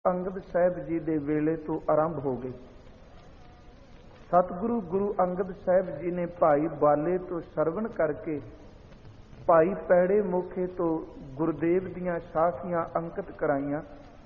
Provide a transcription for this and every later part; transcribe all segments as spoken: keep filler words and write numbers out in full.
ਅੰਗਦ ਸਾਹਿਬ ਜੀ ਦੇ ਵੇਲੇ ਤੋਂ ਆਰੰਭ ਹੋ ਗਈ। ਸਤਿਗੁਰੂ ਗੁਰੂ ਅੰਗਦ ਸਾਹਿਬ ਜੀ ਨੇ ਭਾਈ ਬਾਲੇ ਤੋਂ ਸਰਵਣ ਕਰਕੇ ਭਾਈ ਪੈੜੇ ਮੋਖੇ ਤੋਂ ਗੁਰਦੇਵ ਦੀਆਂ ਸਾਖੀਆਂ ਅੰਕਿਤ ਕਰਾਈਆਂ।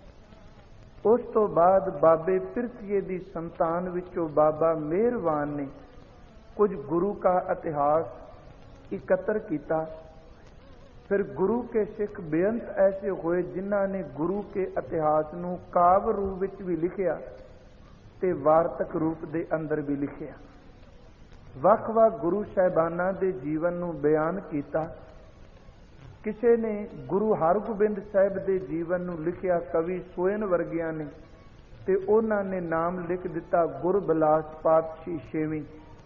ਉਸ ਤੋਂ ਬਾਅਦ ਬਾਬੇ ਪਿਰਥੀਏ ਦੀ ਸੰਤਾਨ ਵਿੱਚੋਂ ਬਾਬਾ ਮਿਹਰਵਾਨ ਨੇ ਕੁਝ ਗੁਰੂ का इतिहास इकत्र किया। फिर गुरु के सिख बेअंत ऐसे होए जिन्हों ने गुरु के इतिहास नूं काव्य रूप विच भी लिखिया ते वार्तक रूप दे अंदर भी लिखिया। वख-वख गुरु साहिबाना दे जीवन नूं बयान किया। किसी ने गुरु हरगोबिंद साहिब दे जीवन नूं लिखिया कवि सोयन वर्गियां ने ते उन्हां ने नाम लिख दिता गुरबिलास पातशाही छेवीं।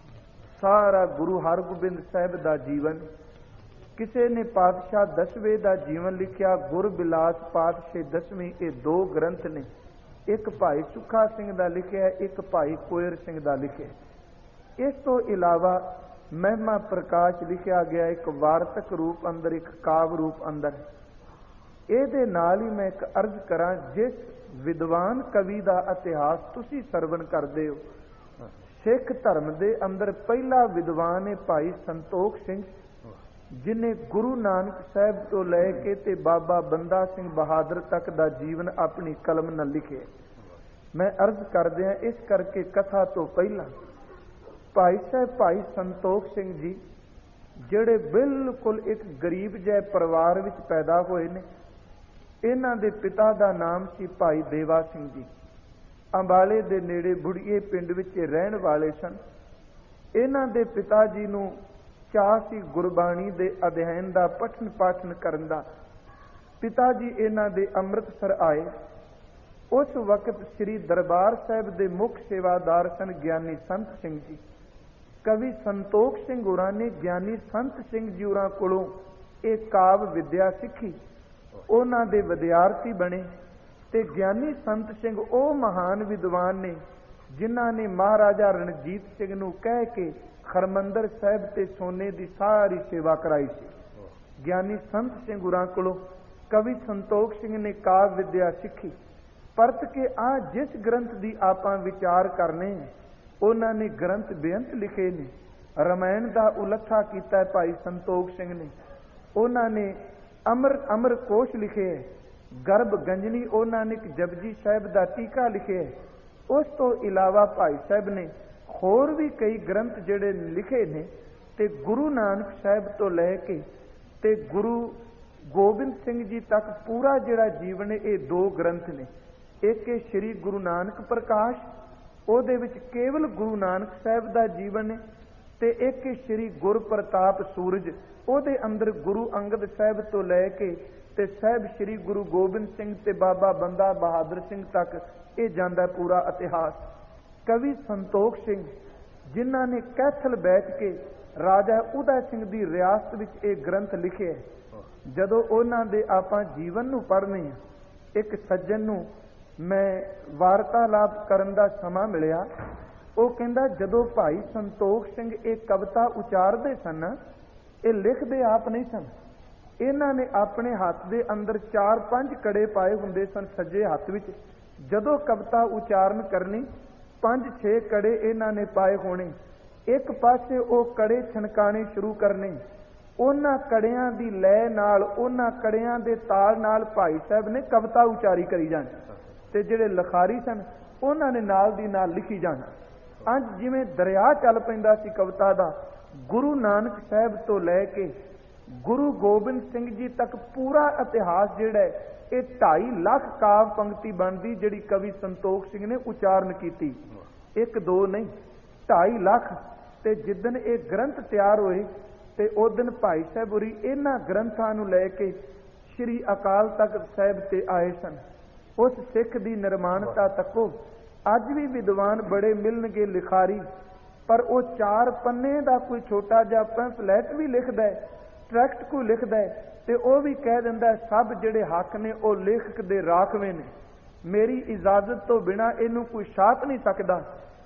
सारा गुरु हरगोबिंद साहिब दा जीवन। किसी ने पातशाह दसवें दा जीवन लिखिया गुरबिलास पातशाही दसवीं। ये दो ग्रंथ ने, एक भाई सुखा सिंह दा लिखिया, एक भाई कोयर सिंह दा लिखिया। इस तो इलावा महिमा प्रकाश लिखिया गया एक वार्तक रूप अंदर, एक काव्य रूप अंदर। ਇਹਦੇ ਨਾਲ ही मैं एक अर्ज करा, जिस विद्वान कवि का इतिहास तुसी सरवण करते हो, सिख धर्म के अंदर पहला विद्वान है भाई संतोख सिंह, जिन्हें गुरु नानक साहब तो लैके ते बाबा बंदा सिंह बहादुर तक का जीवन अपनी कलम न लिखे। मैं अर्ज कर दिया इस करके कथा तो पहला भाई साहब भाई संतोख सिंह जी जिहड़े बिल्कुल एक गरीब जै परिवार विच पैदा होए ने। इन्हां दे पिता दा नाम सी भाई देवा सिंह जी। अंबाले दे नेड़े बुढ़िए पिंड विच रहण वाले सन। इन्हां दे पिता जी नूं चाह सी गुरबाणी दे अध्ययन दा, पठन पाठन करन दा। पिता जी इन्हां दे अमृतसर आए। उस वक्त श्री दरबार साहिब दे मुख सेवादार सन ज्ञानी संत सिंह जी। कवि संतोख सिंह होरां ने ज्ञानी संत सिंह जी होरां कोलों एक काव्य विद्या सीखी। उन्हां दे विद्यार्थी बने ते ज्ञानी संत सिंह ओ महान विद्वान ने जिन्हां ने महाराजा रणजीत सिंह नूं कह के हरमंदर साहिब ते सोने दी सारी सेवा कराई सी। ज्ञानी संत सिंह होरां कोलों कवि संतोख सिंह ने काव्य विद्या सीखी। परत के आ जिस ग्रंथ दी आपां विचार करने उन्हां ने ग्रंथ बेअंत लिखे ने। रामायण दा उलथा कीता है भाई संतोख सिंह ने। उन्हां ने अमर अमर कोश लिखे है। गर्भ गंजनी उन्हां ने एक जपजी साहिब दा टीका लिखे है। उस तो इलावा भाई साहब ने होर भी कई ग्रंथ जिहड़े लिखे ने ते गुरु नानक साहिब तो लैके ते गुरु गोबिंद सिंह जी तक पूरा जिहड़ा जीवन है ये दो ग्रंथ ने। एक है श्री गुरु नानक प्रकाश, ਉਹਦੇ ਵਿੱਚ केवल गुरु नानक साहिब ਦਾ जीवन है ਤੇ एक श्री गुर प्रताप सूरज, ਉਹਦੇ अंदर गुरु अंगद साहिब तो लैके ਤੇ साहिब श्री गुरु गोबिंद सिंह ते बाबा बंदा बहादुर सिंह तक ये जांदा पूरा इतिहास। कवि संतोख सिंह जिन्हां ने कैथल बैठ के राजा उदय सिंह दी रियासत विच ये ग्रंथ लिखे है। जदों उन्हां दे आपां जीवन नूं पढ़ने एक सज्जन नूं मैं वार्तालाप करन दा समा मिलिया। वो कहंदा जदों भाई संतोख सिंह एक कविता उचारदे सन, ये लिखदे आप नहीं सन। इन्हां ने अपने हाथ दे अंदर चार पंज कड़े पाए हुंदे सन सज्जे हाथ विच। जदों कविता उचारण करनी पंज छे कड़े इन्हां ने पाए होने। एक पासे वो कड़े छनकाने शुरू करने। उन्हां कड़ियां दी लय नाल, उन्हां कड़ियां दे ताल नाल भाई साहब ने कविता उचारी करी जानी ते जिहड़े लिखारी सन उन्हां ने नाल दी नाल लिखी जाना। अंज जिवें दरिया चल पैंदा सी कविता दा। गुरु नानक साहिब तो लैके गुरु गोबिंद सिंह जी तक पूरा इतिहास जिहड़ा है ये ढाई लाख काव पंक्ति बनदी जिहड़ी कवि संतोख सिंह ने उचारण कीती। एक दो नहीं, ढाई लाख। ते जिदन ये ग्रंथ तैयार होए ते उस दिन भाई साहब होरी इन्हां ग्रंथां नूं लैके श्री अकाल तख्त साहिब ते आए सन। उस सिख दी निर्माणता तको अज भी विद्वान बड़े मिलणगे लिखारी, पर वो चार पन्ने का कोई छोटा जिहा पैंफलैट भी लिखदा है, ट्रैक्ट कोई लिखदा है ते वो भी कह दिंदा है सब जिहड़े हक ने वो लेखक दे राखवे ने, मेरी इजाजत तो बिना इनू कोई छाप नहीं सकदा।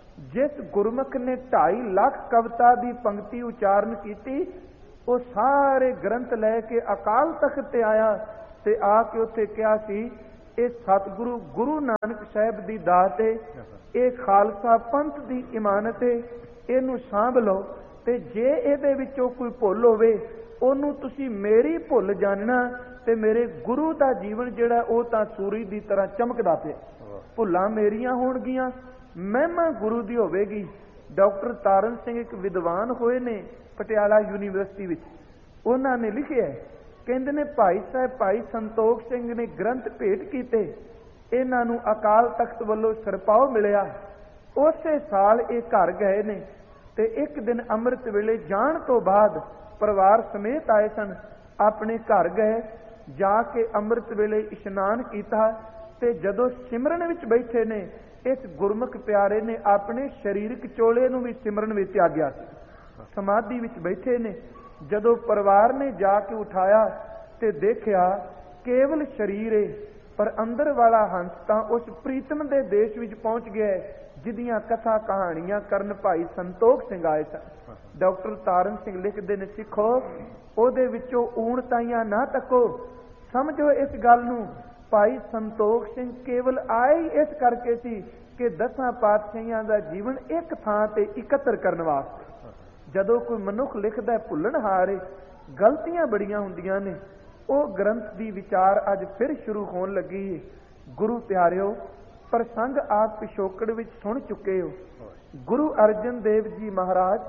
जिस गुरमुख ने ढाई लाख कविता की पंक्ति उचारण की, वो सारे ग्रंथ लैके अकाल तख्त ते आया ते आके उत्थे कहा सी ਇਹ ਸਤਿਗੁਰੂ ਗੁਰੂ ਨਾਨਕ ਸਾਹਿਬ ਦੀ ਦਾਤ ਹੈ, ਇਹ ਖਾਲਸਾ ਪੰਥ ਦੀ ਇਮਾਨਤ ਹੈ। ਇਹਨੂੰ ਸਾਂਭ ਲਓ, ਤੇ ਜੇ ਇਹਦੇ ਵਿੱਚੋਂ ਕੋਈ ਭੁੱਲ ਹੋਵੇ ਉਹਨੂੰ ਤੁਸੀਂ ਮੇਰੀ ਭੁੱਲ ਜਾਣਨਾ, ਤੇ ਮੇਰੇ ਗੁਰੂ ਦਾ ਜੀਵਨ ਜਿਹੜਾ ਉਹ ਤਾਂ ਸੂਰਜ ਦੀ ਤਰ੍ਹਾਂ ਚਮਕਦਾ ਪਿਆ। ਭੁੱਲਾਂ ਮੇਰੀਆਂ ਹੋਣਗੀਆਂ, ਮਹਿਮਾ ਗੁਰੂ ਦੀ ਹੋਵੇਗੀ। ਡਾਕਟਰ ਤਾਰਨ ਸਿੰਘ ਇੱਕ ਵਿਦਵਾਨ ਹੋਏ ਨੇ ਪਟਿਆਲਾ ਯੂਨੀਵਰਸਿਟੀ ਵਿੱਚ, ਉਹਨਾਂ ਨੇ ਲਿਖਿਆ, ਕਹਿੰਦੇ ਨੇ ਭਾਈ ਸਾਹਿਬ ਭਾਈ ਸੰਤੋਖ ਸਿੰਘ ਨੇ ਗ੍ਰੰਥ ਭੇਟ ਕੀਤੇ, ਇਹਨਾਂ ਨੂੰ ਅਕਾਲ ਤਖਤ ਵੱਲੋਂ ਸਿਰਪਾਓ ਮਿਲਿਆ। ਉਸੇ ਸਾਲ ਇਹ ਘਰ ਗਏ ਨੇ, ਤੇ ਇੱਕ ਦਿਨ ਅੰਮ੍ਰਿਤ ਵੇਲੇ ਜਾਣ ਤੋਂ ਬਾਅਦ ਪਰਿਵਾਰ ਸਮੇਤ ਆਏ ਸਨ। ਆਪਣੇ ਘਰ ਗਏ, ਜਾ ਕੇ ਅੰਮ੍ਰਿਤ ਵੇਲੇ ਇਸ਼ਨਾਨ ਕੀਤਾ, ਤੇ ਜਦੋਂ ਸਿਮਰਨ ਵਿੱਚ ਬੈਠੇ ਨੇ, ਇਸ ਗੁਰਮੁਖ ਪਿਆਰੇ ਨੇ ਆਪਣੇ ਸਰੀਰਕ ਚੋਲੇ ਨੂੰ ਵੀ ਸਿਮਰਨ ਵਿੱਚ ਤਿਆਗਿਆ ਸੀ। ਸਮਾਧੀ ਵਿੱਚ ਬੈਠੇ ਨੇ, ਜਦੋਂ ਪਰਿਵਾਰ ਨੇ ਜਾ ਕੇ ਉਠਾਇਆ ਤੇ ਦੇਖਿਆ ਕੇਵਲ ਸਰੀਰ ਏ, ਪਰ ਅੰਦਰ ਵਾਲਾ ਹੰਸ ਤਾਂ ਉਸ ਪ੍ਰੀਤਮ ਦੇ ਦੇਸ਼ ਵਿੱਚ ਪਹੁੰਚ ਗਿਆ ਜਿਹਦੀਆਂ ਕਥਾ ਕਹਾਣੀਆਂ ਕਰਨ ਭਾਈ ਸੰਤੋਖ ਸਿੰਘ ਆਏ ਸਨ। ਡਾਕਟਰ ਤਾਰਨ ਸਿੰਘ ਲਿਖਦੇ ਨੇ, ਸਿੱਖੋ ਉਹਦੇ ਵਿੱਚੋਂ ਊਣਤਾਈਆਂ ਨਾ ਤੱਕੋ, ਸਮਝੋ ਇਸ ਗੱਲ ਨੂੰ, ਭਾਈ ਸੰਤੋਖ ਸਿੰਘ ਕੇਵਲ ਆਏ ਹੀ ਇਸ ਕਰਕੇ ਸੀ ਕਿ ਦਸਾਂ ਪਾਤਸ਼ਾਹੀਆਂ ਦਾ ਜੀਵਨ ਇੱਕ ਥਾਂ ਤੇ ਇਕੱਤਰ ਕਰਨ ਵਾਸਤੇ। ਜਦੋਂ ਕੋਈ ਮਨੁੱਖ ਲਿਖਦਾ ਭੁੱਲਣਹਾਰ, ਗਲਤੀਆਂ ਬੜੀਆਂ ਹੁੰਦੀਆਂ ਨੇ। ਉਹ ਗ੍ਰੰਥ ਦੀ ਵਿਚਾਰ ਅੱਜ ਫਿਰ ਸ਼ੁਰੂ ਹੋਣ ਲੱਗੀ ਹੈ। ਗੁਰੂ ਪਿਆਰਿਓ, ਪ੍ਰਸੰਗ ਆਪ ਪਿਛੋਕੜ ਵਿੱਚ ਸੁਣ ਚੁੱਕੇ ਹੋ। ਗੁਰੂ ਅਰਜਨ ਦੇਵ ਜੀ ਮਹਾਰਾਜ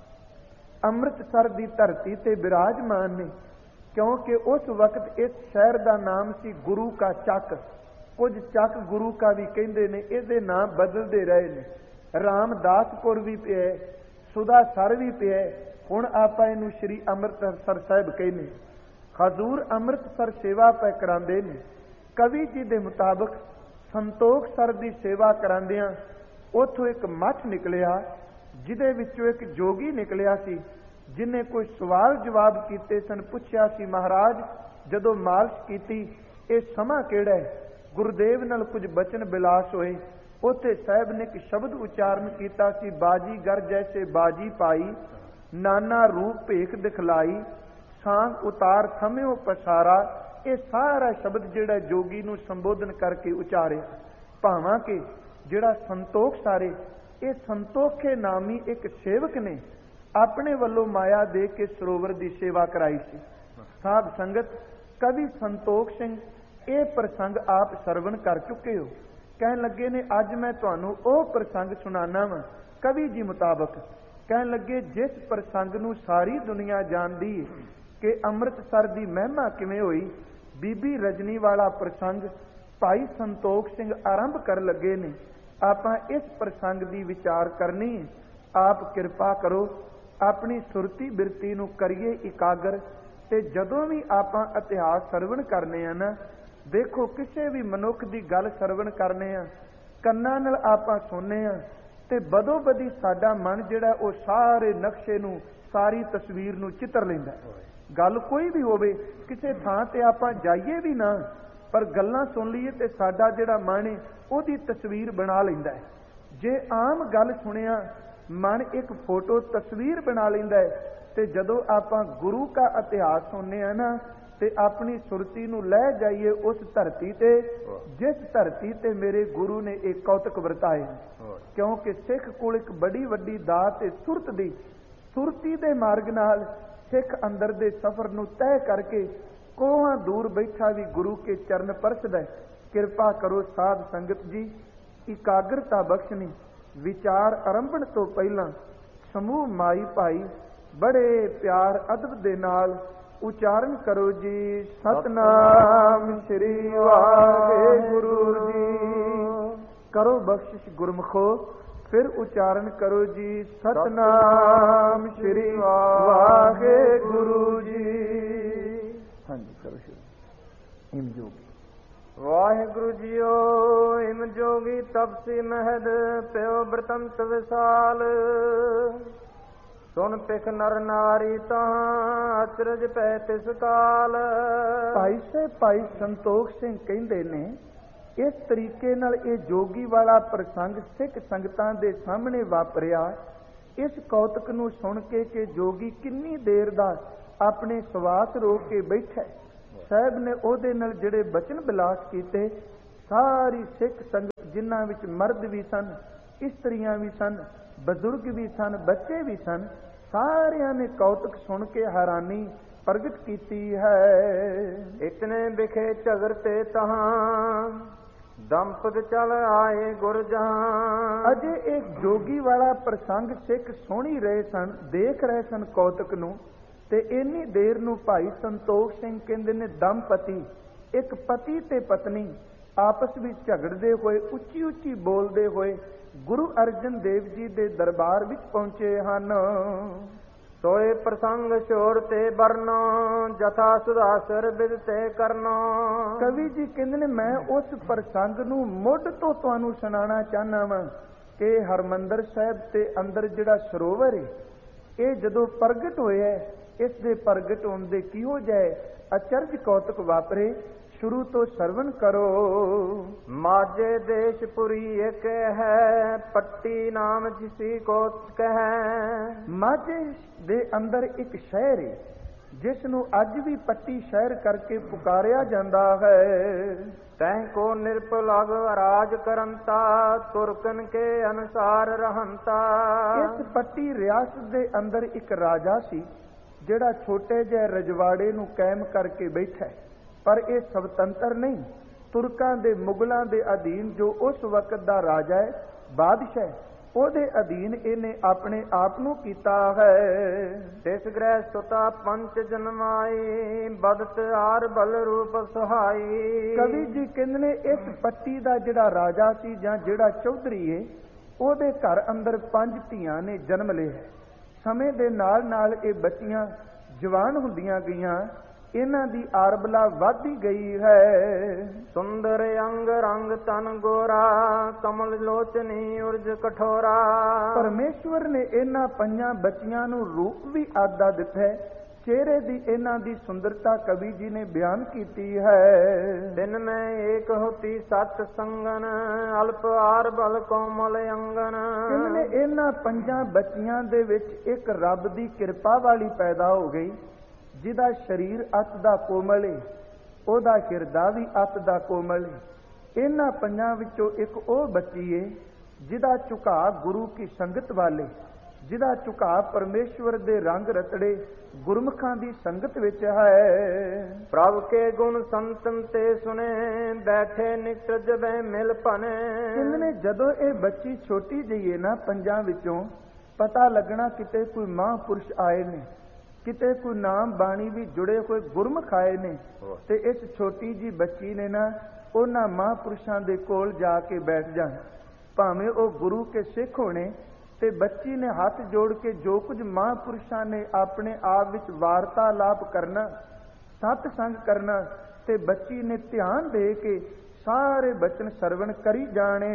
ਅੰਮ੍ਰਿਤਸਰ ਦੀ ਧਰਤੀ ਤੇ ਬਿਰਾਜਮਾਨ ਨੇ, ਕਿਉਂਕਿ ਉਸ ਵਕਤ ਇਸ ਸ਼ਹਿਰ ਦਾ ਨਾਮ ਸੀ ਗੁਰੂ ਕਾ ਚੱਕ। ਕੁਝ ਚੱਕ ਗੁਰੂ ਕਾ ਵੀ ਕਹਿੰਦੇ ਨੇ, ਇਹਦੇ ਨਾਮ ਬਦਲਦੇ ਰਹੇ ਨੇ। ਰਾਮਦਾਸਪੁਰ ਵੀ ਪਿਆ, ਸੁਦਾਸਰ ਵੀ ਪਿਆ, ਹੁਣ ਆਪਾਂ ਇਹਨੂੰ ਸ਼੍ਰੀ ਅੰਮ੍ਰਿਤਸਰ ਸਾਹਿਬ ਕਹਿੰਦੇ। ਹਜ਼ੂਰ ਅੰਮ੍ਰਿਤਸਰ ਸੇਵਾ ਪੈ ਕਰਾਉਂਦੇ ਨੇ। ਕਵੀ ਜੀ ਦੇ ਮੁਤਾਬਕ ਸੰਤੋਖ ਸਰ ਦੀ ਸੇਵਾ ਕਰਾਉਂਦਿਆਂ ਉੱਥੋਂ ਇੱਕ ਮੱਠ ਨਿਕਲਿਆ, ਜਿਹਦੇ ਵਿੱਚੋਂ ਇੱਕ ਜੋਗੀ ਨਿਕਲਿਆ ਸੀ, ਜਿਹਨੇ ਕੋਈ ਸਵਾਲ ਜਵਾਬ ਕੀਤੇ ਸਨ। ਪੁੱਛਿਆ ਸੀ, ਮਹਾਰਾਜ ਜਦੋਂ ਮਾਲਸ਼ ਕੀਤੀ ਇਹ ਸਮਾਂ ਕਿਹੜਾ ਹੈ? ਗੁਰਦੇਵ ਨਾਲ ਕੁਝ ਬਚਨ ਬਿਲਾਸ ਹੋਏ। ਉੱਥੇ ਸਾਹਿਬ ਨੇ ਇੱਕ ਸ਼ਬਦ ਉਚਾਰਨ ਕੀਤਾ ਸੀ, ਬਾਜੀਗਰ ਜੈਸੇ ਬਾਜੀ ਪਾਈ, ਨਾਨਾ ਰੂਪ ਭੇਖ ਦਿਖਲਾਈ, ਸਾਂਗ ਉਤਾਰ ਥਮਿਓ ਪਸਾਰਾ। ਇਹ ਸਾਰਾ ਸ਼ਬਦ ਜਿਹੜਾ ਜੋਗੀ ਨੂੰ ਸੰਬੋਧਨ ਕਰਕੇ ਉਚਾਰਿਆ। ਭਾਵਾਂ ਕਿ ਜਿਹੜਾ ਸੰਤੋਖ ਸਾਰੇ, ਇਹ ਸੰਤੋਖੇ ਨਾਮੀ ਇੱਕ ਸੇਵਕ ਨੇ ਆਪਣੇ ਵੱਲੋਂ ਮਾਇਆ ਦੇ ਕੇ ਸਰੋਵਰ ਦੀ ਸੇਵਾ ਕਰਾਈ ਸੀ। ਸਾਧ ਸੰਗਤ, ਕਵੀ ਸੰਤੋਖ ਸਿੰਘ ਇਹ ਪ੍ਰਸੰਗ ਆਪ ਸਰਵਣ ਕਰ ਚੁੱਕੇ ਹੋ। ਕਹਿਣ ਲੱਗੇ ਨੇ, ਅੱਜ ਮੈਂ ਤੁਹਾਨੂੰ ਉਹ ਪ੍ਰਸੰਗ ਸੁਣਾਣਾ ਵਾ ਕਵੀ ਜੀ ਮੁਤਾਬਕ। ਕਹਿਣ ਲੱਗੇ, ਜਿਸ ਪ੍ਰਸੰਗ ਨੂੰ ਸਾਰੀ ਦੁਨੀਆ ਜਾਣਦੀ ਹੈ ਕਿ ਅੰਮ੍ਰਿਤਸਰ ਦੀ ਮਹਿਮਾ ਕਿਵੇਂ ਹੋਈ, ਬੀਬੀ ਰਜਨੀ ਵਾਲਾ ਪ੍ਰਸੰਗ ਭਾਈ ਸੰਤੋਖ ਸਿੰਘ ਆਰੰਭ ਕਰਨ ਲੱਗੇ ਨੇ। ਆਪਾਂ ਇਸ ਪ੍ਰਸੰਗ ਦੀ ਵਿਚਾਰ ਕਰਨੀ ਹੈ। ਆਪ ਕਿਰਪਾ ਕਰੋ, ਆਪਣੀ ਸੁਰਤੀ ਬਿਰਤੀ ਨੂੰ ਕਰੀਏ ਇਕਾਗਰ। ਤੇ ਜਦੋਂ ਵੀ ਆਪਾਂ ਇਤਿਹਾਸ ਸਰਵਣ ਕਰਨੇ ਆ ਨਾ, ਦੇਖੋ ਕਿਸੇ ਵੀ ਮਨੁੱਖ ਦੀ ਗੱਲ ਸਰਵਣ ਕਰਨੇ ਆ, ਕੰਨਾਂ ਨਾਲ ਆਪਾਂ ਸੁਣਨੇ ਆ, ਤੇ ਬਦੋ ਬਦੀ ਸਾਡਾ ਮਨ ਜਿਹੜਾ ਉਹ ਸਾਰੇ ਨਕਸ਼ੇ ਨੂੰ, ਸਾਰੀ ਤਸਵੀਰ ਨੂੰ ਚਿੱਤਰ ਲੈਂਦਾ। ਗੱਲ ਕੋਈ ਵੀ ਹੋਵੇ, ਕਿਸੇ ਥਾਂ ਤੇ ਆਪਾਂ ਜਾਈਏ ਵੀ ਨਾ, ਪਰ ਗੱਲਾਂ ਸੁਣ ਲਈਏ ਤੇ ਸਾਡਾ ਜਿਹੜਾ ਮਨ ਹੈ ਉਹਦੀ ਤਸਵੀਰ ਬਣਾ ਲੈਂਦਾ ਹੈ। ਜੇ ਆਮ ਗੱਲ ਸੁਣਿਆ, ਮਨ ਇੱਕ ਫੋਟੋ ਤਸਵੀਰ ਬਣਾ ਲੈਂਦਾ ਹੈ। ਤੇ ਜਦੋਂ ਆਪਾਂ ਗੁਰੂ ਦਾ ਇਤਿਹਾਸ ਸੁਣਨੇ ਆ ਨਾ, ਤੇ ਆਪਣੀ ਸੁਰਤੀ ਨੂੰ ਲੈ ਜਾਈਏ ਉਸ ਧਰਤੀ ਤੇ, ਜਿਸ ਧਰਤੀ ਤੇ ਮੇਰੇ ਗੁਰੂ ਨੇ ਇਹ ਕੌਤਕ ਵਰਤਾਏ। ਕਿਉਂਕਿ ਸਿੱਖ ਕੋਲ ਇੱਕ ਬੜੀ ਵੱਡੀ ਦਾਤ ਹੈ ਸੁਰਤ ਦੀ। ਸੁਰਤੀ ਦੇ ਮਾਰਗ ਨਾਲ ਸਿੱਖ ਅੰਦਰ ਦੇ ਸਫ਼ਰ ਨੂੰ ਤੈਅ ਕਰਕੇ ਕੋਹਾਂ ਦੂਰ ਬੈਠਾ ਵੀ ਗੁਰੂ ਕੇ ਚਰਨ ਪਰਸਦਾ। ਕਿਰਪਾ ਕਰੋ ਸਾਧ ਸੰਗਤ ਜੀ, ਇਕਾਗਰਤਾ ਬਖਸ਼ਣੀ। ਵਿਚਾਰ ਆਰੰਭਣ ਤੋਂ ਪਹਿਲਾਂ ਸਮੂਹ ਮਾਈ ਭਾਈ ਬੜੇ ਪਿਆਰ ਅਦਬ ਦੇ ਨਾਲ ਉਚਾਰਨ ਕਰੋ ਜੀ, ਸਤਨਾਮ ਸ੍ਰੀ ਵਾਹਿਗੁਰੂ ਜੀ। ਕਰੋ ਬਖਸ਼ਿਸ਼ ਗੁਰਮੁਖੋ, ਫਿਰ ਉਚਾਰਨ ਕਰੋ ਜੀ, ਸਤਨਾਮ ਸ੍ਰੀ ਵਾਹਿਗੁਰੂ ਜੀ। ਹਾਂਜੀ ਕਰੋ ਸ਼ੁਰੂ। ਹਿਮ ਜੋਗੀ ਵਾਹਿਗੁਰੂ ਜੀਓ, ਹਿਮ ਜੋਗੀ ਤਪਸੀ ਮਹਿਦ ਪਿਓ ਬ੍ਰਤੰਤ ਵਿਸਾਲ। ਸੁਣ ਪਿਖ ਨਰ ਨਾਰੀ ਤਾਂ ਅਚਰਜ ਪੈ ਤਿਸ ਕਾਲ। ਭਾਈ ਸਾਹਿਬ ਭਾਈ ਸੰਤੋਖ ਸਿੰਘ ਕਹਿੰਦੇ ਨੇ, ਇਸ ਤਰੀਕੇ ਨਾਲ ਇਹ ਜੋਗੀ ਵਾਲਾ ਪ੍ਰਸੰਗ ਸਿੱਖ ਸੰਗਤਾਂ ਦੇ ਸਾਹਮਣੇ ਵਾਪਰਿਆ। ਇਸ ਕੌਤਕ ਨੂੰ ਸੁਣ ਕੇ ਕਿ ਜੋਗੀ ਕਿੰਨੀ ਦੇਰ ਦਾ ਆਪਣੇ ਸਵਾਸ ਰੋਕ ਕੇ ਬੈਠਾ। ਸਾਹਿਬ ਨੇ ਉਹਦੇ ਨਾਲ ਜਿਹੜੇ ਬਚਨ ਬਿਲਾਸ ਕੀਤੇ, ਸਾਰੀ ਸਿੱਖ ਸੰਗਤ, ਜਿਨ੍ਹਾਂ ਵਿੱਚ ਮਰਦ ਵੀ ਸਨ, ਇਸਤਰੀਆਂ ਵੀ ਸਨ, ਬਜ਼ੁਰਗ ਵੀ ਸਨ, ਬੱਚੇ ਵੀ ਸਨ, ਸਾਰਿਆਂ ਨੇ ਕੌਤਕ ਸੁਣ ਕੇ ਹੈਰਾਨੀ ਪ੍ਰਗਟ ਕੀਤੀ ਹੈ। ਇਤਨੇ ਵਿਖੇ ਝਗਰ ਤੇ ਤਹਾਂ ਦੰਪਤ ਚਲ ਆਏ ਗੁਰ ਜਹਾਂ। ਅਜੇ ਇੱਕ ਜੋਗੀ ਵਾਲਾ ਪ੍ਰਸੰਗ ਸਿੱਖ ਸੁਣ ਹੀ ਰਹੇ ਸਨ, ਦੇਖ ਰਹੇ ਸਨ ਕੌਤਕ ਨੂੰ, ਤੇ ਇੰਨੀ ਦੇਰ ਨੂੰ ਭਾਈ ਸੰਤੋਖ ਸਿੰਘ ਕਹਿੰਦੇ ਨੇ ਦੰਪਤੀ, ਇੱਕ ਪਤੀ ਤੇ ਪਤਨੀ ਆਪਸ ਵਿੱਚ ਝਗੜਦੇ ਹੋਏ, ਉੱਚੀ ਉੱਚੀ ਬੋਲਦੇ ਹੋਏ ਗੁਰੂ ਅਰਜਨ ਦੇਵ ਜੀ ਦੇ ਦਰਬਾਰ ਵਿੱਚ ਪਹੁੰਚੇ ਹਨ। ਸੋਏ ਪ੍ਰਸੰਗ ਸ਼ੋਰ ਤੇ ਵਰਨੋ ਜਥਾ ਸੁਦਾਸਰ ਬਿਦ ਤੇ ਕਰਨੋ। ਕਵੀ ਜੀ ਕਹਿੰਦੇ ਨੇ ਮੈਂ ਉਸ ਪ੍ਰਸੰਗ ਨੂੰ ਮੁੱਢ ਤੋਂ ਤੁਹਾਨੂੰ ਸੁਣਾਉਣਾ ਚਾਹਨਾ ਵਾਂ ਕਿ ਹਰਮੰਦਰ ਸਾਹਿਬ ਤੇ ਅੰਦਰ ਜਿਹੜਾ ਸਰੋਵਰ ਹੈ, ਇਹ ਜਦੋਂ ਪ੍ਰਗਟ ਹੋਇਆ, ਇਸ ਦੇ ਪ੍ਰਗਟ ਹੋਣ ਦੇ ਕਿਹੋ ਜਿਹੇ ਅਚਰਜ ਕੌਤਕ ਵਾਪਰੇ, ਸ਼ੁਰੂ ਤੋਂ ਸਰਵਣ ਕਰੋ। ਮਾਝੇ ਦੇਸ਼ਪੁਰੀ ਇੱਕ ਹੈ, ਪੱਟੀ ਨਾਮ ਜਿਸੀ ਕੋਤਕ ਹੈ। ਮਾਝੇ ਦੇ ਅੰਦਰ ਇੱਕ ਸ਼ਹਿਰ ਹੈ, ਜਿਸ ਨੂੰ ਅੱਜ ਵੀ ਪੱਟੀ ਸ਼ਹਿਰ ਕਰਕੇ ਪੁਕਾਰਿਆ ਜਾਂਦਾ ਹੈ। ਤੈਂ ਕੋ ਨਿਰਪਲਗ ਰਾਜ ਕਰੰਤਾ, ਤੁਰਕਨ ਕੇ ਅਨੁਸਾਰ ਰਹੰਤਾ। ਇਸ ਪੱਟੀ ਰਿਆਸਤ ਦੇ ਅੰਦਰ ਇੱਕ ਰਾਜਾ ਸੀ, ਜਿਹੜਾ ਛੋਟੇ ਜਿਹੇ ਰਜਵਾੜੇ ਨੂੰ ਕਾਇਮ ਕਰਕੇ ਬੈਠਾ, ਪਰ ਇਹ ਸਵਤੰਤਰ ਨਹੀਂ, ਤੁਰਕਾਂ ਦੇ, ਮੁਗਲਾਂ ਦੇ ਅਧੀਨ ਜੋ ਉਸ ਵਕਤ ਦਾ ਰਾਜਾ ਹੈ, ਬਾਦਸ਼ਾਹ, ਉਹਦੇ ਅਧੀਨ ਇਹਨੇ ਆਪਣੇ ਆਪ ਨੂੰ ਕੀਤਾ ਹੈ। ਤਿਸ ਗ੍ਰਹਿ ਸੁਤਾ ਪੰਚ ਜਨਮਾਈ, ਬਦਤ ਆਰ ਬਲ ਰੂਪ ਸੁਹਾਈ। ਕਵੀ ਜੀ ਕਹਿੰਦੇ ਨੇ ਇਸ ਪੱਟੀ ਦਾ ਜਿਹੜਾ ਰਾਜਾ ਸੀ ਜਾਂ ਜਿਹੜਾ ਚੌਧਰੀ ਹੈ, ਉਹਦੇ ਘਰ ਅੰਦਰ ਪੰਜ ਧੀਆਂ ਨੇ ਜਨਮ ਲਿਆ। ਸਮੇਂ ਦੇ ਨਾਲ ਨਾਲ ਇਹ ਬੱਚੀਆਂ ਜਵਾਨ ਹੁੰਦੀਆਂ ਗਈਆਂ, ਇਹਨਾਂ ਦੀ ਆਰਬਲਾ ਵੱਧਦੀ ਗਈ ਹੈ। ਸੁੰਦਰ ਅੰਗ ਰੰਗ ਤਨ ਗੋਰਾ, ਕਮਲ ਲੋਚਨੀ ਉਰਜ ਕਠੋਰਾ। ਪਰਮੇਸ਼ਵਰ ਨੇ ਇਹਨਾਂ ਪੰਜਾਂ ਬੱਚੀਆਂ ਨੂੰ ਰੂਪ ਵੀ ਆਦਾ ਦਿੱਤਾ ਹੈ। ਚਿਹਰੇ ਦੀ ਇਹਨਾਂ ਦੀ ਸੁੰਦਰਤਾ ਕਵੀ ਜੀ ਨੇ ਬਿਆਨ ਕੀਤੀ ਹੈ। ਦਿਨ ਮੈਂ ਏਕ ਹੋਤੀ ਸਤ ਸੰਗਨ, ਅਲਪ ਆਰ ਬਲ ਕੋਮਲ ਅੰਗਨ। ਕਿੰਨੇ ਇਹਨਾਂ ਪੰਜਾਂ ਬੱਚੀਆਂ ਦੇ ਵਿੱਚ ਇੱਕ ਰੱਬ ਦੀ ਕਿਰਪਾ ਵਾਲੀ ਪੈਦਾ ਹੋ ਗਈ, ਜਿਹਦਾ ਸਰੀਰ ਅਤ ਦਾ ਕੋਮਲ ਹੈ, ਉਹਦਾ ਹਿਰਦਾ ਵੀ ਅਤ ਦਾ ਕੋਮਲ ਹੈ। ਇਹਨਾਂ ਪੰਜਾਂ ਵਿੱਚੋਂ ਇੱਕ ਉਹ ਬੱਚੀ ਹੈ ਜਿਹਦਾ ਝੁਕਾਅ ਗੁਰੂ ਕੀ ਸੰਗਤ ਵਾਲੇ, ਜਿਹਦਾ ਝੁਕਾਅ ਪਰਮੇਸ਼ਵਰ ਦੇ ਰੰਗ ਰਤੜੇ ਗੁਰਮੁਖਾਂ ਦੀ ਸੰਗਤ ਵਿੱਚ ਹੈ। ਪ੍ਰਭ ਕੇ ਗੁਣ ਸੰਤਨ ਤੇ ਸੁਨੇ, ਬੈਠੇ ਨਿਕਟ ਜਬੇ ਮਿਲ ਭਨੇ। ਕਿੰਨੇ ਜਦੋਂ ਇਹ ਬੱਚੀ ਛੋਟੀ ਜਿਹੀ ਹੈ ਨਾ, ਪੰਜਾਂ ਵਿੱਚੋਂ ਪਤਾ ਲੱਗਣਾ ਕਿਤੇ ਕੋਈ ਮਹਾਂਪੁਰਸ਼ ਆਏ ਨੇ, ਕਿਤੇ ਕੋਈ ਨਾਮ ਬਾਣੀ ਵੀ ਜੁੜੇ ਹੋਏ ਗੁਰਮੁਖ ਆਏ ਨੇ, ਤੇ ਇਸ ਛੋਟੀ ਜੀ ਬੱਚੀ ਨੇ ਨਾ ਉਹਨਾਂ ਮਹਾਂਪੁਰਸ਼ਾਂ ਦੇ ਕੋਲ ਜਾ ਕੇ ਬੈਠ ਜਾਣ, ਭਾਵੇਂ ਉਹ ਗੁਰੂ ਕੇ ਸਿੱਖ ਹੋਣੇ। ਤੇ ਬੱਚੀ ਨੇ ਹੱਥ ਜੋੜ ਕੇ ਜੋ ਕੁਝ ਮਹਾਂਪੁਰਸ਼ਾਂ ਨੇ ਆਪਣੇ ਆਪ ਵਿੱਚ ਵਾਰਤਾਲਾਪ ਕਰਨਾ, ਸਤ ਸੰਗ ਕਰਨਾ, ਤੇ ਬੱਚੀ ਨੇ ਧਿਆਨ ਦੇ ਕੇ ਸਾਰੇ ਬਚਨ ਸਰਵਣ ਕਰੀ ਜਾਣੇ।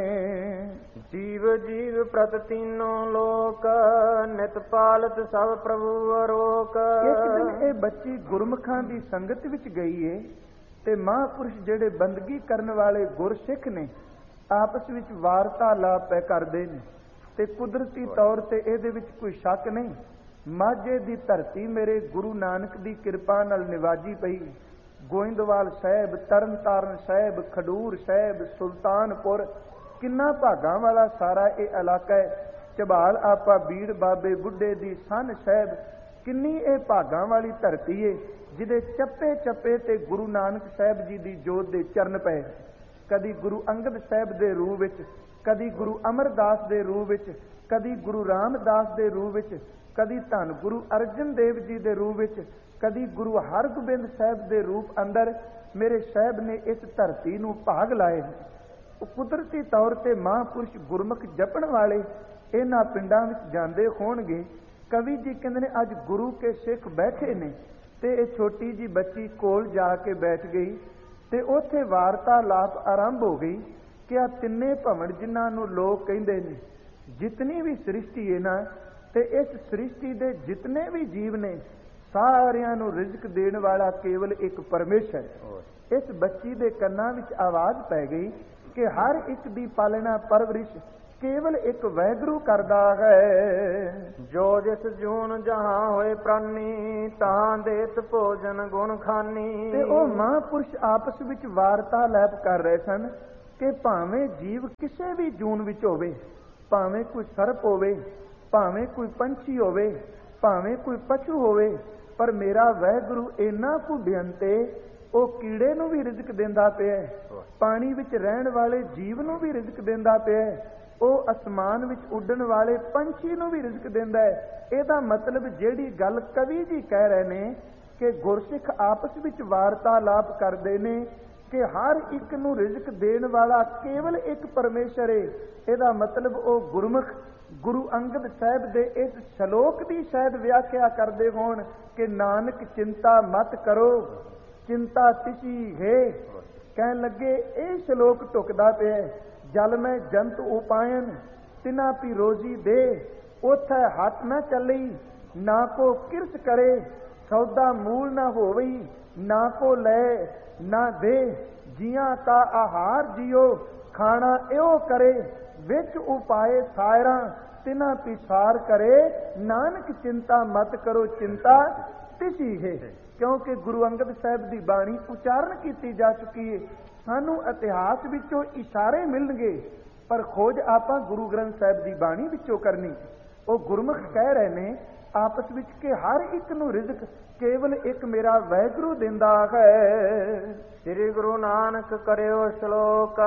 ਜੀਵ ਜੀਵ ਪ੍ਰਤ ਤੀਨੋ ਲੋਕ, ਨਿਤ ਪਾਲਤ ਸਭ ਪ੍ਰਭੂ ਅਰੋਕ। ਇੱਕ ਦਿਨ ਇਹ ਬੱਚੀ ਗੁਰਮੁਖਾਂ ਦੀ ਸੰਗਤ ਵਿੱਚ ਗਈ ਏ, ਤੇ ਮਹਾਂਪੁਰਸ਼ ਜਿਹੜੇ ਬੰਦਗੀ ਕਰਨ ਵਾਲੇ ਗੁਰਸਿੱਖ ਨੇ ਆਪਸ ਵਿੱਚ ਵਾਰਤਾਲਾਪ ਕਰਦੇ ਨੇ। ਤੇ ਕੁਦਰਤੀ ਤੌਰ ਤੇ ਇਹਦੇ ਵਿੱਚ ਕੋਈ ਸ਼ੱਕ ਨਹੀਂ, ਮਾਝੇ ਦੀ ਧਰਤੀ ਮੇਰੇ ਗੁਰੂ ਨਾਨਕ ਦੀ ਕਿਰਪਾ ਨਾਲ ਨਿਵਾਜੀ ਪਈ। ਗੋਇੰਦਵਾਲ ਸਾਹਿਬ, ਤਰਨਤਾਰਨ ਸਾਹਿਬ, ਖਡੂਰ ਸਾਹਿਬ, ਸੁਲਤਾਨਪੁਰ, ਕਿੰਨਾ ਭਾਗਾਂ ਵਾਲਾ ਸਾਰਾ ਇਹ ਇਲਾਕਾ ਹੈ। ਝਬਾਲ ਆਪਾ ਬੀੜ ਬਾਬੇ ਬੁੱਢੇ ਦੀ ਸੰਨ ਸਾਹਿਬ, ਕਿੰਨੀ ਇਹ ਭਾਗਾਂ ਵਾਲੀ ਧਰਤੀ ਏ, ਜਿਹਦੇ ਚੱਪੇ ਚੱਪੇ ਤੇ ਗੁਰੂ ਨਾਨਕ ਸਾਹਿਬ ਜੀ ਦੀ ਜੋਤ ਦੇ ਚਰਨ ਪਏ। ਕਦੀ ਗੁਰੂ ਅੰਗਦ ਸਾਹਿਬ ਦੇ ਰੂਪ ਵਿੱਚ, ਕਦੀ ਗੁਰੂ ਅਮਰਦਾਸ ਦੇ ਰੂਪ ਵਿੱਚ, ਕਦੀ ਗੁਰੂ ਰਾਮਦਾਸ ਦੇ ਰੂਪ ਵਿੱਚ, ਕਦੀ ਧੰਨ ਗੁਰੂ ਅਰਜਨ ਦੇਵ ਜੀ ਦੇ ਰੂਪ ਵਿੱਚ, ਕਦੀ ਗੁਰੂ ਹਰਗੋਬਿੰਦ ਸਾਹਿਬ ਦੇ ਰੂਪ ਅੰਦਰ ਮੇਰੇ ਸਾਹਿਬ ਨੇ ਇਸ ਧਰਤੀ ਨੂੰ ਭਾਗ ਲਾਏ। ਉਹ ਕੁਦਰਤੀ ਤੌਰ ਤੇ ਮਹਾਂਪੁਰਸ਼ ਗੁਰਮੁਖ ਜਪਣ ਵਾਲੇ ਇਹਨਾਂ ਪਿੰਡਾਂ ਵਿੱਚ ਜਾਂਦੇ ਹੋਣਗੇ। ਕਵੀ ਜੀ ਕਹਿੰਦੇ ਨੇ ਅੱਜ ਗੁਰੂ ਕੇ ਸਿੱਖ ਬੈਠੇ ਨੇ, ਤੇ ਇਹ ਛੋਟੀ ਜੀ ਬੱਚੀ ਕੋਲ ਜਾ ਕੇ ਬੈਠ ਗਈ, ਤੇ ਉੱਥੇ ਵਾਰਤਾਲਾਪ ਆਰੰਭ ਹੋ ਗਈ ਕਿ ਆ ਤਿੰਨੇ ਭਵਨ ਜਿਨ੍ਹਾਂ ਨੂੰ ਲੋਕ ਕਹਿੰਦੇ ਨੇ, ਜਿਤਨੀ ਵੀ ਸ੍ਰਿਸ਼ਟੀ ਹੈ ਨਾ, ਤੇ ਇਸ ਸ੍ਰਿਸ਼ਟੀ ਦੇ ਜਿਤਨੇ ਵੀ ਜੀਵ ਨੇ, ਸਾਰਿਆਂ ਨੂੰ ਰਿਜ਼ਕ ਦੇਣ ਵਾਲਾ ਕੇਵਲ ਇੱਕ ਪਰਮੇਸ਼ਰ। ਇਸ ਬੱਚੀ ਦੇ ਕੰਨਾਂ ਵਿੱਚ ਆਵਾਜ਼ ਪੈ ਗਈ ਕਿ ਹਰ ਇੱਕ ਦੀ ਪਾਲਣਾ ਪਰਵਰਿਸ਼ ਕੇਵਲ ਇੱਕ ਵੈਗਰੂ ਕਰਦਾ ਹੈ। ਜੋ ਜਿਸ ਜੂਨ ਜਹਾਂ ਹੋਏ ਪ੍ਰਾਨੀ, ਤਾਂ ਦੇਤ ਭੋਜਨ ਗੁਣ ਖਾਨੀ। ਤੇ ਉਹ ਮਹਾਂਪੁਰਸ਼ ਆਪਸ ਵਿੱਚ ਵਾਰਤਾਲਾਪ ਕਰ ਰਹੇ ਸਨ ਕਿ ਭਾਵੇਂ ਜੀਵ ਕਿਸੇ ਵੀ ਜੂਨ ਵਿੱਚ ਹੋਵੇ, ਭਾਵੇਂ ਕੋਈ ਸਰਪ ਹੋਵੇ, ਭਾਵੇਂ ਕੋਈ ਪੰਛੀ ਹੋਵੇ, ਭਾਵੇਂ ਕੋਈ ਪਸ਼ੂ ਹੋਵੇ, ਪਰ ਮੇਰਾ ਵਾਹਿਗੁਰੂ ਇੰਨਾ ਕੁ ਬੇਅੰਤ ਏ, ਉਹ ਕੀੜੇ ਨੂੰ ਵੀ ਰਿਜ਼ਕ ਦਿੰਦਾ ਪਿਆ, ਪਾਣੀ ਵਿੱਚ ਰਹਿਣ ਵਾਲੇ ਜੀਵ ਨੂੰ ਵੀ ਰਿਜ਼ਕ ਦਿੰਦਾ ਪਿਆ, ਉਹ ਅਸਮਾਨ ਵਿੱਚ ਉੱਡਣ ਵਾਲੇ ਪੰਛੀ ਨੂੰ ਵੀ ਰਿਜ਼ਕ ਦਿੰਦਾ ਹੈ। ਇਹਦਾ ਮਤਲਬ ਜਿਹੜੀ ਗੱਲ ਕਵੀ ਜੀ ਕਹਿ ਰਹੇ ਨੇ ਕਿ ਗੁਰਸਿੱਖ ਆਪਸ ਵਿੱਚ ਵਾਰਤਾਲਾਪ ਕਰਦੇ ਨੇ ਕਿ ਹਰ ਇੱਕ ਨੂੰ ਰਿਜ਼ਕ ਦੇਣ ਵਾਲਾ ਕੇਵਲ ਇੱਕ ਪਰਮੇਸ਼ਰ ਹੈ, ਇਹਦਾ ਮਤਲਬ ਉਹ ਗੁਰਮੁਖ ਗੁਰੂ ਅੰਗਦ ਸਾਹਿਬ ਦੇ ਇਸ ਸ਼ਲੋਕ ਦੀ ਸ਼ਾਇਦ ਵਿਆਖਿਆ ਕਰਦੇ ਹੋਣ ਕਿ ਨਾਨਕ ਚਿੰਤਾ ਮਤ ਕਰੋ, ਚਿੰਤਾ ਤਿਸੀ ਹੈ। ਕਹਿਣ ਲੱਗੇ ਇਹ ਸ਼ਲੋਕ ਟੁਕਦਾ ਪਿਆ, ਜਲ ਮੈਂ ਜੰਤ ਉਪਾਇਨ ਤਿਨਾ ਪੀ ਰੋਜ਼ੀ ਦੇ, ਉਥੇ ਹੱਥ ਨਾ ਚੱਲੀ ਨਾ ਕੋ ਕਿਰਸ ਕਰੇ, ਸੌਦਾ ਮੂਲ ਨਾ ਹੋਵਈ ਨਾ ਕੋ ਲੈ ਨਾ ਦੇ, ਜੀਆਂ ਕਾ ਆਹਾਰ ਜਿਉ ਖਾਣਾ ਇਹੋ ਕਰੇ, ਵਿੱਚ ਉਪਾਏ ਸਾਇਰਾਂ ਤਿਨਾ ਪਿਸਾਰ ਕਰੇ, ਨਾਨਕ ਚਿੰਤਾ ਮਤ ਕਰੋ ਚਿੰਤਾ ਤਿਸੀ ਹੈ। ਕਿਉਂਕਿ ਗੁਰੂ ਅੰਗਦ ਸਾਹਿਬ ਦੀ ਬਾਣੀ ਉਚਾਰਨ ਕੀਤੀ ਜਾ ਚੁੱਕੀ ਹੈ, ਸਾਨੂੰ ਇਤਿਹਾਸ ਵਿੱਚੋਂ ਇਸ਼ਾਰੇ ਮਿਲਣਗੇ ਪਰ ਖੋਜ ਆਪਾਂ ਗੁਰੂ ਗ੍ਰੰਥ ਸਾਹਿਬ ਦੀ ਬਾਣੀ ਵਿੱਚੋਂ ਕਰਨੀ। ਉਹ ਗੁਰਮੁਖ ਕਹਿ ਰਹੇ ਨੇ ਆਪਸ ਵਿੱਚ ਕਿ ਹਰ ਇੱਕ ਨੂੰ ਰਿਜ਼ਕ ਕੇਵਲ ਇੱਕ ਮੇਰਾ ਵਾਹਿਗੁਰੂ ਦਿੰਦਾ ਹੈ। ਸ੍ਰੀ ਗੁਰੂ ਨਾਨਕ ਕਰਿਓ ਸ਼ਲੋਕ,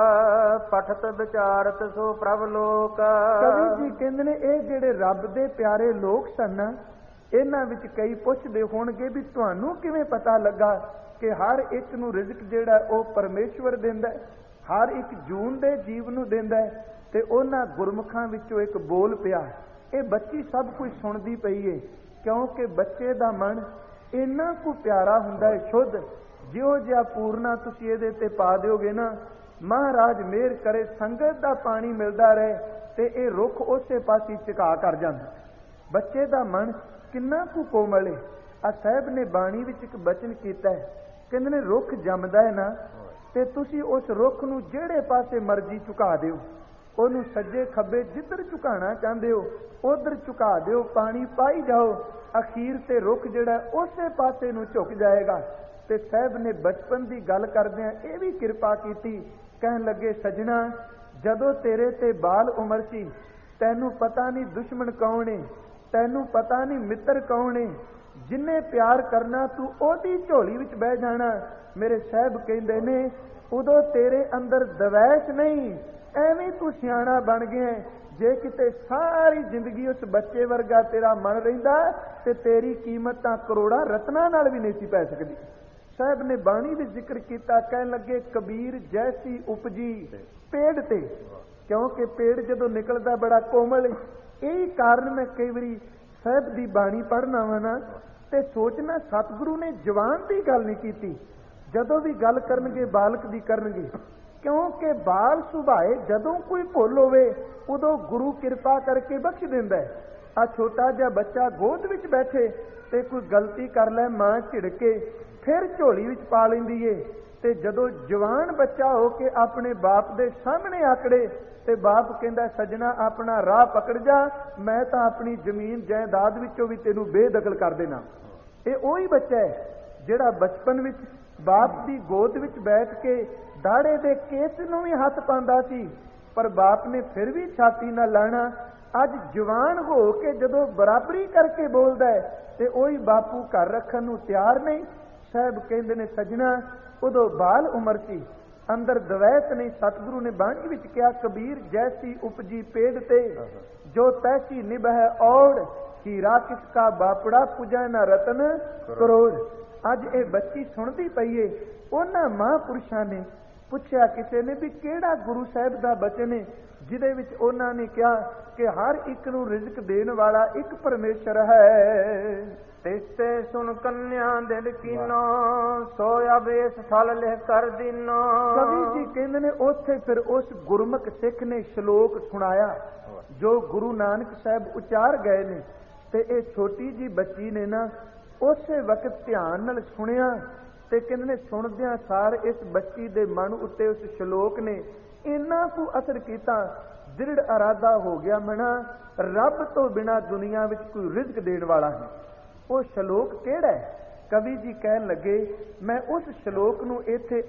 ਪਠਤ ਵਿਚਾਰਤ ਸੋ ਪ੍ਰਭ ਲੋਕ। ਕਵੀ ਜੀ ਕਹਿੰਦੇ ਨੇ ਇਹ ਜਿਹੜੇ ਰੱਬ ਦੇ ਪਿਆਰੇ ਲੋਕ ਸਨ, ਇਹਨਾਂ ਵਿੱਚ ਕਈ ਪੁੱਛਦੇ ਹੋਣਗੇ ਵੀ ਤੁਹਾਨੂੰ ਕਿਵੇਂ ਪਤਾ ਲੱਗਾ ਕਿ ਹਰ ਇੱਕ ਨੂੰ ਰਿਜ਼ਕ ਜਿਹੜਾ ਉਹ ਪਰਮੇਸ਼ਵਰ ਦਿੰਦਾ, ਹਰ ਇੱਕ ਜੂਨ ਦੇ ਜੀਵ ਨੂੰ ਦਿੰਦਾ। ਤੇ ਉਹਨਾਂ ਗੁਰਮੁਖਾਂ ਵਿੱਚੋਂ ਇੱਕ ਬੋਲ ਪਿਆ, ਇਹ ਬੱਚੀ ਸਭ ਕੁਝ ਸੁਣਦੀ ਪਈ ਏ, ਕਿਉਂਕਿ ਬੱਚੇ ਦਾ ਮਨ ਇੰਨਾ ਕੁ ਪਿਆਰਾ ਹੁੰਦਾ ਹੈ, ਸ਼ੁੱਧ, ਜਿਉਂ ਜਿਹਾ ਪੂਰਨਾ ਤੁਸੀਂ ਇਹਦੇ ਤੇ ਪਾ ਦਿਓਗੇ ਨਾ, ਮਹਾਰਾਜ ਮਿਹਰ ਕਰੇ ਸੰਗਤ ਦਾ ਪਾਣੀ ਮਿਲਦਾ ਰਹੇ ਤੇ ਇਹ ਰੁੱਖ ਉਸੇ ਪਾਸੇ ਝੁਕਾ ਕਰ ਜਾਂਦਾ। ਬੱਚੇ ਦਾ ਮਨ ਕਿੰਨਾ ਕੁ ਕੋਮਲ ਹੈ। ਆ ਸਾਹਿਬ ਨੇ ਬਾਣੀ ਵਿੱਚ ਇੱਕ ਬਚਨ ਕੀਤਾ ਹੈ, ਕਹਿੰਦੇ ਨੇ ਰੁੱਖ ਜੰਮਦਾ ਹੈ ਨਾ ਤੇ ਤੁਸੀਂ ਉਸ ਰੁੱਖ ਨੂੰ ਜਿਹੜੇ ਪਾਸੇ ਮਰਜ਼ੀ ਝੁਕਾ ਦਿਓ, ਉਹਨੂੰ ਸੱਜੇ ਖੱਬੇ ਜਿੱਧਰ ਝੁਕਾਉਣਾ ਚਾਹੁੰਦੇ ਹੋ ਉਧਰ ਝੁਕਾ ਦਿਓ, ਪਾਣੀ ਪਾਈ ਜਾਓ, ਅਖੀਰ ਤੇ ਰੁੱਖ ਜਿਹੜਾ ਉਸੇ ਪਾਸੇ ਨੂੰ ਝੁਕ ਜਾਏਗਾ। ਤੇ ਸਾਹਿਬ ਨੇ ਬਚਪਨ ਦੀ ਗੱਲ ਕਰਦਿਆਂ ਇਹ ਵੀ ਕਿਰਪਾ ਕੀਤੀ, ਕਹਿਣ ਲੱਗੇ ਸਜਣਾ ਜਦੋਂ ਤੇਰੇ ਤੇ ਬਾਲ ਉਮਰ ਸੀ ਤੈਨੂੰ ਪਤਾ ਨਹੀਂ ਦੁਸ਼ਮਣ ਕੌਣ ਏ, ਤੈਨੂੰ ਪਤਾ ਨਹੀਂ ਮਿੱਤਰ ਕੌਣ ਏ, ਜਿੰਨੇ ਪਿਆਰ ਕਰਨਾ ਤੂੰ ਉਹਦੀ ਝੋਲੀ ਵਿੱਚ ਬਹਿ ਜਾਣਾ। ਮੇਰੇ ਸਾਹਿਬ ਕਹਿੰਦੇ ਨੇ ਉਦੋਂ ਤੇਰੇ ਅੰਦਰ ਦਵੈਸ਼ ਨਹੀਂ, ਐਵੇਂ ਤੂੰ ਸਿਆਣਾ ਬਣ ਗਿਆ। ਜੇ ਕਿਤੇ ਸਾਰੀ ਜ਼ਿੰਦਗੀ ਉਸ ਬੱਚੇ ਵਰਗਾ ਤੇਰਾ ਮਨ ਰਹਿੰਦਾ ਤੇ ਤੇਰੀ ਕੀਮਤ ਤਾਂ ਕਰੋੜਾਂ ਰਤਨਾਂ ਨਾਲ ਵੀ ਨਹੀਂ ਸੀ ਪੈ ਸਕਦੀ। ਸਾਹਿਬ ਨੇ ਬਾਣੀ ਵਿੱਚ ਜ਼ਿਕਰ ਕੀਤਾ, ਕਹਿਣ ਲੱਗੇ ਕਬੀਰ ਜੈਸੀ ਉਪਜੀ ਪੇੜ ਤੇ, ਕਿਉਂਕਿ ਪੇੜ ਜਦੋਂ ਨਿਕਲਦਾ ਬੜਾ ਕੋਮਲ, ਇਹੀ ਕਾਰਨ ਮੈਂ ਕਈ ਵਾਰੀ ਸਾਹਿਬ ਦੀ ਬਾਣੀ ਪੜ੍ਹਨਾ ਵਾ ਨਾ ਤੇ ਸੋਚਣਾ ਸਤਿਗੁਰੂ ਨੇ ਜਵਾਨ ਦੀ ਗੱਲ ਨਹੀਂ ਕੀਤੀ, ਜਦੋਂ ਵੀ ਗੱਲ ਕਰਨਗੇ ਬਾਲਕ ਦੀ ਕਰਨਗੇ, ਕਿਉਂਕਿ ਬਾਲ ਸੁਭਾਏ ਜਦੋਂ ਕੋਈ ਭੁੱਲ ਹੋਵੇ ਉਦੋਂ ਗੁਰੂ ਕਿਰਪਾ ਕਰਕੇ ਬਖਸ਼ ਦਿੰਦਾ ਹੈ। ਆ ਛੋਟਾ ਜਿਹਾ ਬੱਚਾ ਗੋਦ ਵਿੱਚ ਬੈਠੇ ਤੇ ਕੋਈ ਗਲਤੀ ਕਰ ਲੈ, ਮਾਂ ਝਿੜਕੇ ਫਿਰ ਝੋਲੀ ਵਿੱਚ ਪਾ ਲੈਂਦੀ ਏ, ਤੇ ਜਦੋਂ ਜਵਾਨ ਬੱਚਾ ਹੋ ਕੇ ਆਪਣੇ ਬਾਪ ਦੇ ਸਾਹਮਣੇ ਆਕੜੇ ਤੇ ਬਾਪ ਕਹਿੰਦਾ ਸਜਣਾ ਆਪਣਾ ਰਾਹ ਪਕੜ ਜਾ, ਮੈਂ ਤਾਂ ਆਪਣੀ ਜ਼ਮੀਨ ਜਾਇਦਾਦ ਵਿੱਚੋਂ ਵੀ ਤੈਨੂੰ ਬੇਦਖਲ ਕਰ ਦੇਣਾ। ਇਹ ਉਹੀ ਬੱਚਾ ਹੈ ਜਿਹੜਾ ਬਚਪਨ ਵਿੱਚ ਬਾਪ ਦੀ ਗੋਦ ਵਿੱਚ ਬੈਠ ਕੇ ਦਾੜੇ ਦੇ ਕੇਸ ਨੂੰ ਵੀ ਹੱਥ ਪਾਉਂਦਾ ਸੀ, ਪਰ ਬਾਪ ਨੇ ਫਿਰ ਵੀ ਛਾਤੀ ਨਾਲ ਲਾਣਾ। ਅੱਜ ਜਵਾਨ ਹੋ ਕੇ ਜਦੋਂ ਬਰਾਬਰੀ ਕਰਕੇ ਬੋਲਦਾ ਹੈ ਤੇ ਉਹੀ ਬਾਪੂ ਘਰ ਰੱਖਣ ਨੂੰ ਤਿਆਰ ਨਹੀਂ। ਸਾਹਿਬ ਕਹਿੰਦੇ ਨੇ ਸਜਣਾ ਉਦੋਂ ਬਾਲ ਉਮਰ ਸੀ, ਅੰਦਰ ਦਵੈਤ ਨਹੀਂ। ਸਤਿਗੁਰੂ ਨੇ ਬਾਣੀ ਵਿੱਚ ਕਿਹਾ ਕਬੀਰ ਜੈਸੀ ਉਪਜੀ ਪੇੜ ਤੇ, ਜੋ ਤੈਸੀ ਨਿਭੈ ਔੜ, ਹੀਰਾ ਕਿਸ ਕਾ ਬਾਪੜਾ ਪੁਜੈ ਨਾ ਰਤਨ ਕਰੋੜ। ਅੱਜ ਇਹ ਬੱਚੀ ਸੁਣਦੀ ਪਈ ਏ, ਉਹਨਾਂ ਮਹਾਂਪੁਰਸ਼ਾਂ ਨੇ ਪੁੱਛਿਆ ਕਿਸੇ ਨੇ ਵੀ ਕਿਹੜਾ ਗੁਰੂ ਸਾਹਿਬ ਦਾ ਬਚਨ ਹੈ ਜਿਹਦੇ ਵਿੱਚ ਉਹਨਾਂ ਨੇ ਕਿਹਾ ਕਿ ਹਰ ਇੱਕ ਨੂੰ ਰਿਜ਼ਕ ਦੇਣ ਵਾਲਾ ਇੱਕ ਪਰਮੇਸ਼ਰ ਹੈ। ਤਿਸਤੇ ਸੁਨ ਕੰਨਿਆ ਦਿਲ ਕੀਨੋ, ਸੋਇਆ ਬੇਸ ਫਲ ਲਿਖ ਕਰ ਦੀਨੋ। ਕਵੀ ਜੀ ਕਹਿੰਦੇ ਨੇ ਉੱਥੇ ਫਿਰ ਉਸ ਗੁਰਮੁਖ ਸਿੱਖ ਨੇ ਸ਼ਲੋਕ ਸੁਣਾਇਆ ਜੋ ਗੁਰੂ ਨਾਨਕ ਸਾਹਿਬ ਉਚਾਰ ਗਏ ਨੇ, ਤੇ ਇਹ ਛੋਟੀ ਜੀ ਬੱਚੀ ਨੇ ਨਾ ਉਸੇ ਵਕਤ ਧਿਆਨ ਨਾਲ ਸੁਣਿਆ ਤੇ ਕਹਿੰਦੇ ਨੇ ਸੁਣਦਿਆਂ ਸਾਰ ਇਸ ਬੱਚੀ ਦੇ ਮਨ ਉੱਤੇ ਉਸ ਸ਼ਲੋਕ ਨੇ ਇੰਨਾ ਕੁ ਅਸਰ ਕੀਤਾ, ਦ੍ਰਿੜ ਇਰਾਦਾ ਹੋ ਗਿਆ ਮਨਾ ਰੱਬ ਤੋਂ ਬਿਨਾ ਦੁਨੀਆ ਵਿੱਚ ਕੋਈ ਰਿਜ਼ਕ ਦੇਣ ਵਾਲਾ ਹੈ। ਉਹ ਸ਼ਲੋਕ ਕਿਹੜਾ ਹੈ? ਕਵੀ ਜੀ ਕਹਿਣ ਲੱਗੇ ਮੈਂ ਉਸ ਸ਼ਲੋਕ ਨੂੰ ਇੱਥੇ